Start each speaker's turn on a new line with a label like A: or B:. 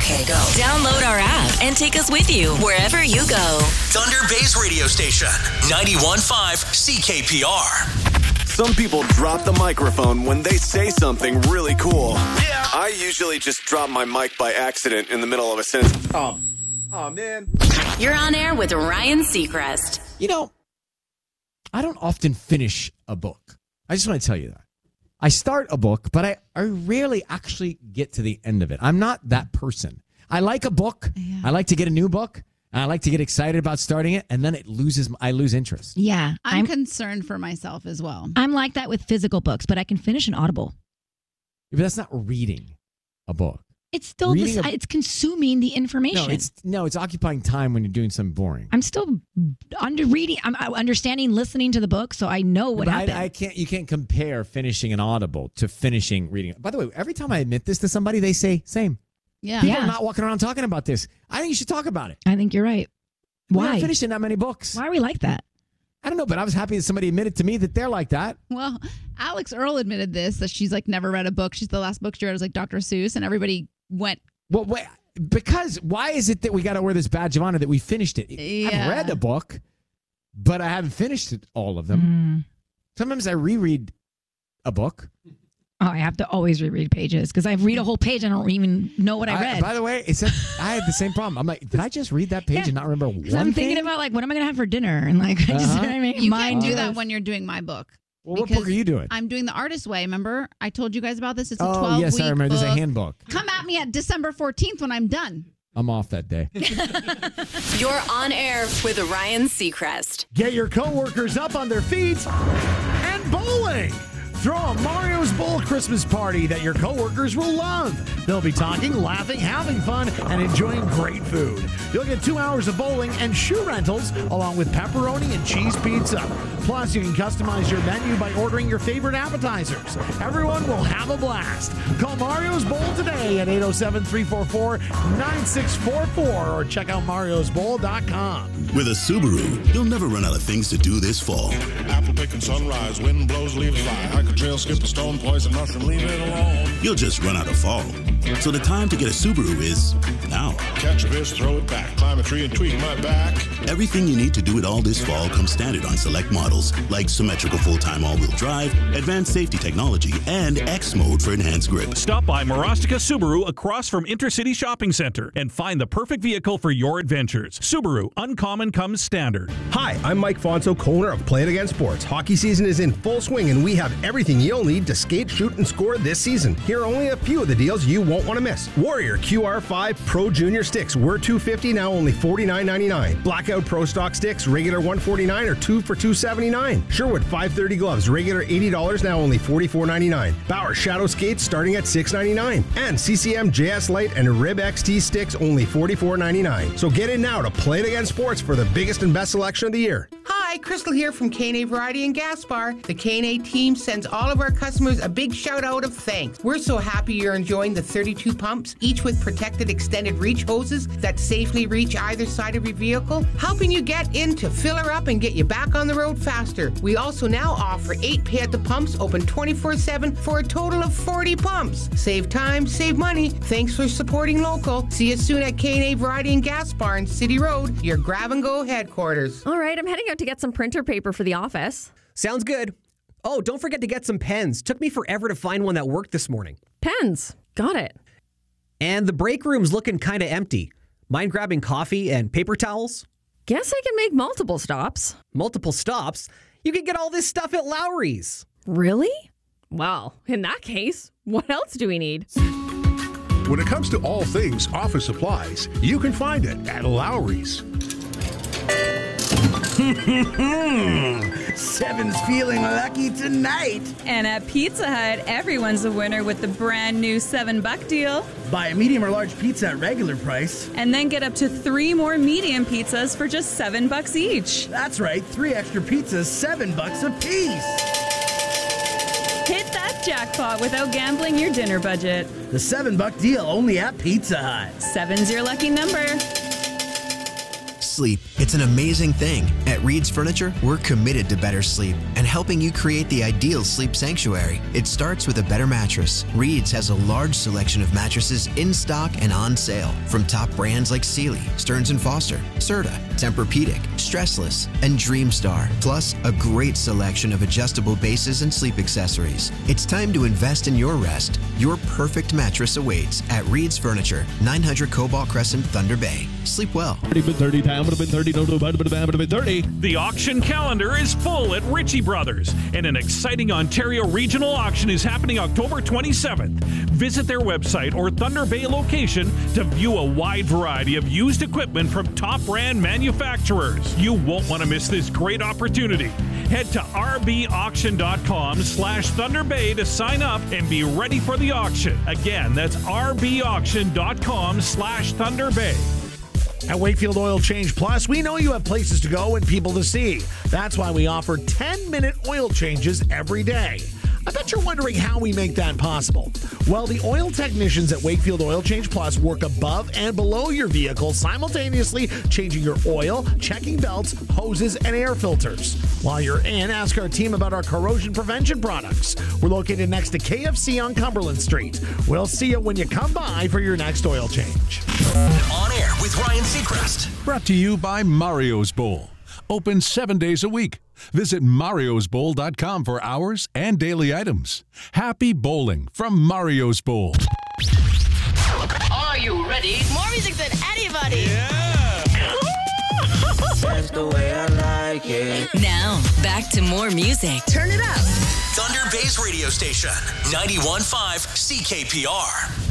A: Okay, go. Download our app and take us with you wherever you go.
B: Thunder Bay's radio station, 91.5 CKPR.
C: Some people drop the microphone when they say something really cool.
B: Yeah.
C: I usually just drop my mic by accident in the middle of a sentence. Oh man.
A: You're on air with Ryan Seacrest.
D: You know, I don't often finish a book. I just want to tell you that. I start a book, but I rarely actually get to the end of it. I'm not that person. I like a book. Yeah. I like to get a new book. And I like to get excited about starting it, and then I lose interest.
E: Yeah.
F: I'm concerned for myself as well.
E: I'm like that with physical books, but I can finish an Audible.
D: But that's not reading a book.
E: It's still it's consuming the information.
D: It's occupying time when you're doing something boring.
E: I'm still reading. I'm understanding, listening to the book, so I know what happened.
D: You can't compare finishing an Audible to finishing reading. By the way, every time I admit this to somebody, they say same.
F: Yeah.
D: People are not walking around talking about this. I think you should talk about it.
E: I think you're right. Why?
D: We're not finishing that many books.
E: Why are we like that?
D: I don't know, but I was happy that somebody admitted to me that they're like that.
F: Well, Alex Earl admitted this, that she's like never read a book. The last book she read was like Dr. Seuss, and everybody went.
D: Well, wait, because why is it that we got to wear this badge of honor that we finished it?
F: Yeah.
D: I've read a book, but I haven't finished all of them. Sometimes I reread a book.
E: Oh, I have to always reread pages because I read a whole page and I don't even know what I read.
D: By the way, I had the same problem. I'm like, did I just read that page and not remember one thing?
E: I'm thinking about like, what am I going to have for dinner? And like,
F: you can't do that when you're doing my book.
D: Well, what book are you doing?
F: I'm doing The Artist's Way. Remember, I told you guys about this. It's a 12-week
D: book. Oh, yes, I remember.
F: book.
D: There's a handbook.
F: Come at me at December 14th when I'm done.
D: I'm off that day.
A: You're on air with Ryan Seacrest.
G: Get your coworkers up on their feet and bowling. Throw a Mario's Bowl Christmas party that your coworkers will love. They'll be talking, laughing, having fun, and enjoying great food. You'll get 2 hours of bowling and shoe rentals, along with pepperoni and cheese pizza. Plus, you can customize your menu by ordering your favorite appetizers. Everyone will have a blast. Call Mario's Bowl today at 807-344-9644 or check out mariosbowl.com.
H: With a Subaru, you'll never run out of things to do this fall.
I: Apple picking sunrise, wind blows, leaves fly. Hike a trail, skip a stone, poison mushroom, leave it alone.
H: You'll just run out of fall. So the time to get a Subaru is now.
I: Catch a fish, throw it back, climb a tree and tweak my back.
H: Everything you need to do it all this fall comes standard on select models, like symmetrical full-time all-wheel drive, advanced safety technology, and X mode for enhanced grip.
J: Stop by Marostica Subaru across from Intercity Shopping Center and find the perfect vehicle for your adventures. Subaru, uncommon comes standard.
K: Hi, I'm Mike Fonso, co-owner of Play It Again Sports. Hockey season is in full swing, and we have everything you'll need to skate, shoot, and score this season. Here are only a few of the deals you won't want to miss. Warrior QR5 Pro Junior sticks were $250, now only $49.99. Blackout Pro Stock sticks, regular $149 or 2 for $279. Sherwood 530 gloves, regular $80, now only $44.99. Bauer Shadow skates starting at $6.99. And CCM JS Lite and Rib XT sticks only $44.99. So get in now to Play It Again Sports for the biggest and best selection of the year.
L: Hi, Crystal here from K&A Variety and Gas Bar. The K&A team sends all of our customers a big shout out of thanks. We're so happy you're enjoying the 32 pumps, each with protected extended reach hoses that safely reach either side of your vehicle, helping you get in to fill her up and get you back on the road faster. We also now offer 8 pay at the pumps, open 24/7 for a total of 40 pumps. Save time, save money. Thanks for supporting local. See you soon at K&A Variety and Gas Bar in City Road, your grab-and-go headquarters.
M: All right, I'm heading out to get some printer paper for the office.
N: Sounds good. Oh, don't forget to get some pens. Took me forever to find one that worked this morning.
M: Pens. Got it.
N: And the break room's looking kind of empty. Mind grabbing coffee and paper towels?
M: Guess I can make multiple stops.
N: Multiple stops? You can get all this stuff at Lowry's.
M: Really? Well, in that case, what else do we need?
O: When it comes to all things office supplies, you can find it at Lowry's.
P: Seven's feeling lucky tonight.
Q: And at Pizza Hut, everyone's a winner with the brand new $7 deal.
P: Buy a medium or large pizza at regular price.
Q: And then get up to 3 more medium pizzas for just $7 each.
P: That's right, 3 extra pizzas, $7 a piece.
Q: Hit that jackpot without gambling your dinner budget.
P: The $7 deal only at Pizza Hut.
Q: 7's your lucky number.
R: Sleep. It's an amazing thing. At Reed's Furniture, we're committed to better sleep and helping you create the ideal sleep sanctuary. It starts with a better mattress. Reed's has a large selection of mattresses in stock and on sale from top brands like Sealy, Stearns & Foster, Serta, Tempur-Pedic, Stressless, and Dreamstar. Plus, a great selection of adjustable bases and sleep accessories. It's time to invest in your rest. Your perfect mattress awaits at Reed's Furniture, 900 Cobalt Crescent, Thunder Bay. Sleep well.
J: The auction calendar is full at Ritchie Brothers, and an exciting Ontario regional auction is happening October 27th. Visit their website or Thunder Bay location to view a wide variety of used equipment from top brand manufacturers. You won't want to miss this great opportunity. Head to rbauction.com/Thunder Bay to sign up and be ready for the auction. Again, that's rbauction.com/Thunder Bay.
G: At Wakefield Oil Change Plus, we know you have places to go and people to see. That's why we offer 10-minute oil changes every day. I bet you're wondering how we make that possible. Well, the oil technicians at Wakefield Oil Change Plus work above and below your vehicle, simultaneously changing your oil, checking belts, hoses, and air filters. While you're in, ask our team about our corrosion prevention products. We're located next to KFC on Cumberland Street. We'll see you when you come by for your next oil change.
B: On air with Ryan Seacrest.
O: Brought to you by Mario's Bowl. Open 7 days a week. Visit mariosbowl.com for hours and daily items. Happy bowling from Mario's Bowl.
S: Are you ready? More music than anybody.
T: That's the way I like it.
A: Now, back to more music. Turn it up.
B: Thunder Bay's radio station, 91.5 CKPR.